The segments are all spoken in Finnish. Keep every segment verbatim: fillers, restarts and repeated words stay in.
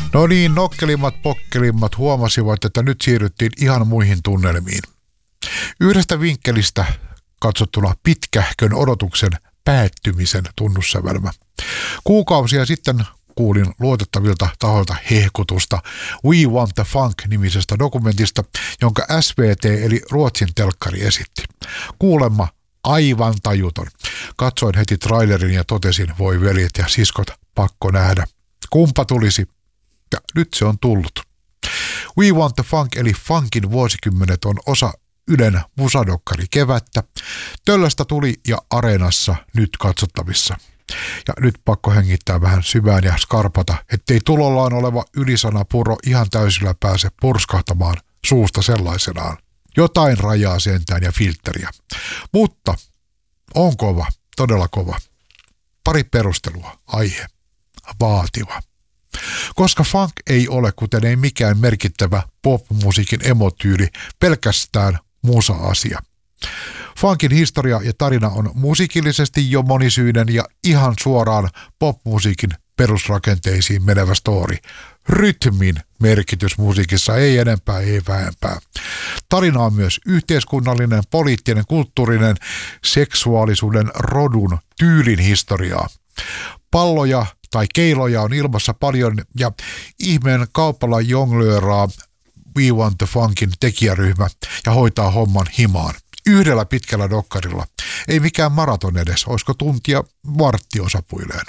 No niin, nokkelimmat pokkelimmat huomasivat, että nyt siirryttiin ihan muihin tunnelmiin. Yhdestä vinkkelistä katsottuna pitkähkön odotuksen päättymisen tunnussävelmä. Kuukausia sitten kuulin luotettavilta tahoilta hehkutusta We Want the Funk-nimisestä dokumentista, jonka S V T eli Ruotsin telkkari esitti. Kuulemma aivan tajuton. Katsoin heti trailerin ja totesin, voi veljet ja siskot, pakko nähdä. Kumpa tulisi? Ja nyt se on tullut. We Want the Funk eli Funkin vuosikymmenet on osa Ylen musadokkari kevättä. Töllöstä tuli ja Areenassa nyt katsottavissa. Ja nyt pakko hengittää vähän syvään ja skarpata, ettei tulollaan oleva ylisanapuro ihan täysillä pääse purskahtamaan suusta sellaisenaan. Jotain rajaa sentään ja filtteriä. Mutta on kova, todella kova. Pari perustelua, aihe, vaativa. Koska funk ei ole, kuten ei mikään merkittävä pop-musiikin emotyyli, pelkästään musa-asia. Funkin historia ja tarina on musiikillisesti jo monisyinen ja ihan suoraan popmusiikin perusrakenteisiin menevä story. Rytmin merkitys musiikissa ei enempää, ei vähempää. Tarina on myös yhteiskunnallinen, poliittinen, kulttuurinen, seksuaalisuuden, rodun, tyylin historiaa. Palloja tai keiloja on ilmassa paljon ja ihmeen kaupalla jonglööraa We Want the Funkin tekijäryhmä ja hoitaa homman himaan. Yhdellä pitkällä dokkarilla. Ei mikään maraton edes, olisiko tuntia vartti osapuilleen.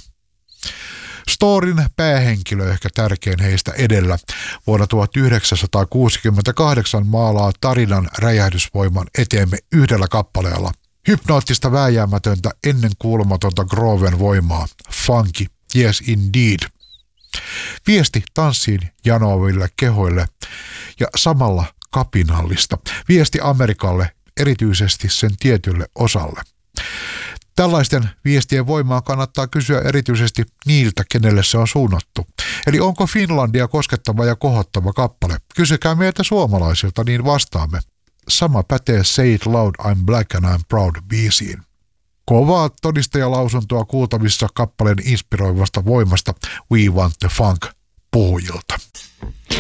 Storin päähenkilö, ehkä tärkein heistä edellä, vuonna tuhatyhdeksänsataakuusikymmentäkahdeksan maalaa tarinan räjähdysvoiman eteemme yhdellä kappaleella. Hypnoottista vääjäämätöntä ennen kuulumatonta Groven voimaa. Funky, yes indeed. Viesti tanssiin janoaville kehoille ja samalla kapinallista. Viesti Amerikalle, erityisesti sen tietylle osalle. Tällaisten viestien voimaa kannattaa kysyä erityisesti niiltä, kenelle se on suunnattu. Eli onko Finlandia koskettava ja kohottava kappale? Kysykää meiltä suomalaisilta, niin vastaamme. Sama pätee Say It Loud, I'm Black and I'm Proud -biisiin. Kovaa todistajalausuntoa kuultavissa kappaleen inspiroivasta voimasta We Want the Funk -puhujilta.